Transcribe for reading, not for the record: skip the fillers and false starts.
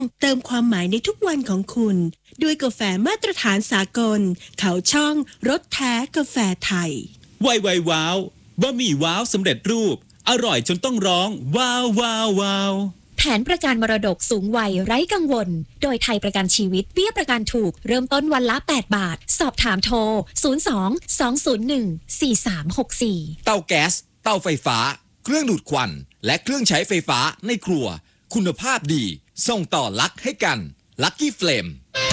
เติมความหมายในทุกวันของคุณด้วยกาแฟมาตรฐานสากลเขาช่องรสแท้กาแฟไทยไวว้าวบะหมี่ว้าวสำเร็จรูปอร่อยจนต้องร้องว้าวว้าวว้าวแผนประกันมรดกสูงวัยไร้กังวลโดยไทยประกันชีวิตเบี้ยประกันถูกเริ่มต้นวันละ8 บาทสอบถามโทร02-201-4364 เตาแก๊สเตาไฟฟ้าเครื่องดูดควันและเครื่องใช้ไฟฟ้าในครัวคุณภาพดีส่งต่อลักให้กันลัคกี้เฟลม